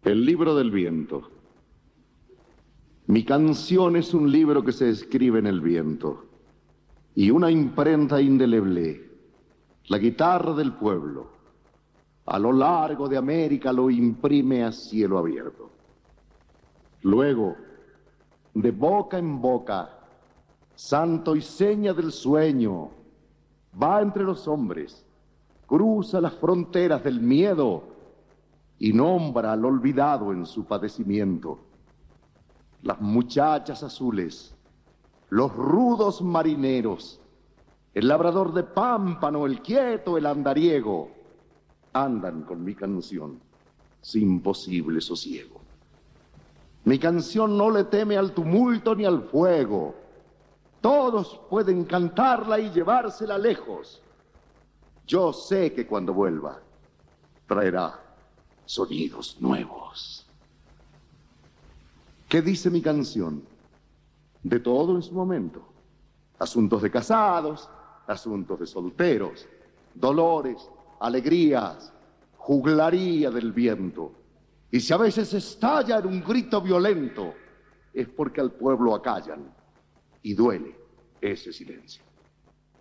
El libro del viento. Mi canción es un libro que se escribe en el viento y una imprenta indeleble, la guitarra del pueblo, a lo largo de América lo imprime a cielo abierto. Luego, de boca en boca, santo y seña del sueño, va entre los hombres, cruza las fronteras del miedo y nombra al olvidado en su padecimiento. Las muchachas azules, los rudos marineros, el labrador de pámpano, el quieto, el andariego, andan con mi canción sin posible sosiego. Mi canción no le teme al tumulto ni al fuego. Todos pueden cantarla y llevársela lejos. Yo sé que cuando vuelva traerá sonidos nuevos. ¿Qué dice mi canción? De todo en su momento. Asuntos de casados, asuntos de solteros, dolores, alegrías, juglaría del viento. Y si a veces estalla en un grito violento, es porque al pueblo acallan y duele ese silencio.